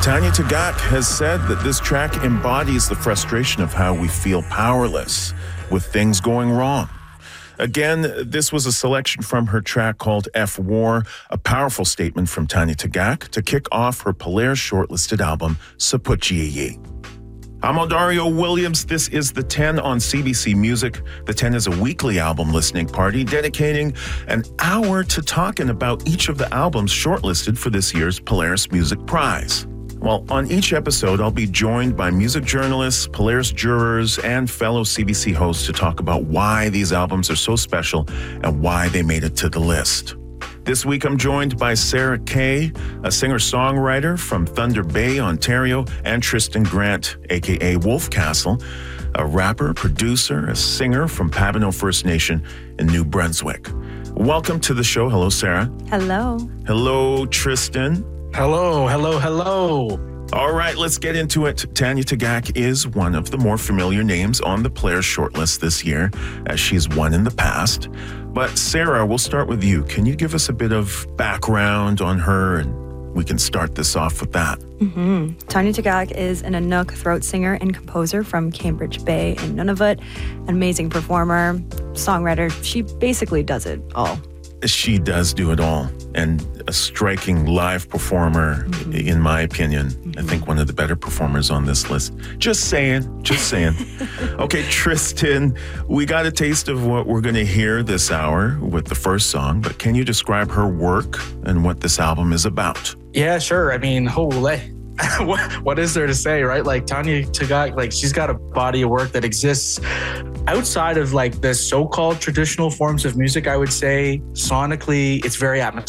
Tanya Tagaq has said that this track embodies the frustration of how we feel powerless with things going wrong. Again, this was a selection from her track called F War, a powerful statement from Tanya Tagaq to kick off her Polaris shortlisted album, Sapuchiyi. I'm Dario Williams. This is The 10 on CBC Music. The 10 is a weekly album listening party dedicating an hour to talking about each of the albums shortlisted for this year's Polaris Music Prize. Well, on each episode, I'll be joined by music journalists, Polaris jurors, and fellow CBC hosts to talk about why these albums are so special and why they made it to the list. This week, I'm joined by Sarah Kay, a singer-songwriter from Thunder Bay, Ontario, and Tristan Grant, a.k.a. Wolfcastle, a rapper, producer, a singer from Pabineau First Nation in New Brunswick. Welcome to the show. Hello, Sarah. Hello. Hello, Tristan. Hello. All right, let's get into it. Tanya Tagaq is one of the more familiar names on the Polaris shortlist this year, as she's won in the past. But Sarah, we'll start with you. Can you give us a bit of background on her, and we can start this off with that? Tanya Tagaq is an Inuk throat singer and composer from Cambridge Bay in Nunavut, an amazing performer, songwriter. She basically does it all. She does do it all, and a striking live performer, in my opinion. I think one of the better performers on this list. Just saying. Okay, Tristan, we got a taste of what we're going to hear this hour with the first song, but can you describe her work and what this album is about? Yeah, sure. I mean, holy. What is there to say, right? Like Tanya Tagaq, like she's got a body of work that exists outside of like the so-called traditional forms of music. I would say sonically, it's very atmospheric.